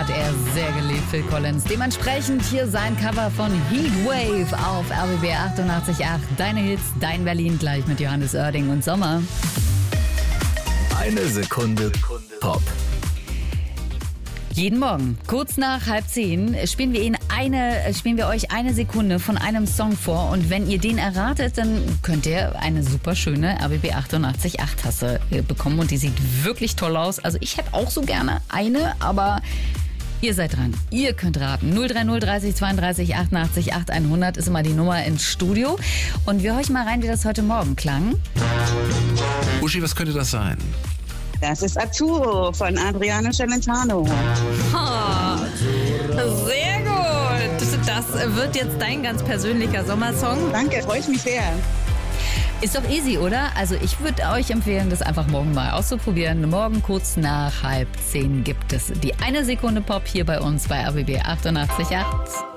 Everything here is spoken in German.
hat er sehr geliebt, Phil Collins. Dementsprechend hier sein Cover von Heatwave auf RBB 88.8. Deine Hits, dein Berlin, gleich mit Johannes Oerding und Sommer. Eine Sekunde Pop. Jeden Morgen, kurz nach 9:30, spielen wir euch eine Sekunde von einem Song vor. Und wenn ihr den erratet, dann könnt ihr eine super schöne RBB 88.8 Tasse bekommen. Und die sieht wirklich toll aus. Also ich hätte auch so gerne eine, aber ihr seid dran. Ihr könnt raten. 030 30 32 88 8 100 ist immer die Nummer ins Studio. Und wir horchen mal rein, wie das heute Morgen klang. Uschi, was könnte das sein? Das ist Azzurro von Adriano Celentano. Sehr gut. Das wird jetzt dein ganz persönlicher Sommersong. Danke, freue ich mich sehr. Ist doch easy, oder? Also ich würde euch empfehlen, das einfach morgen mal auszuprobieren. Morgen kurz nach 9:30 gibt es die eine Sekunde Pop hier bei uns bei RBB 88.8.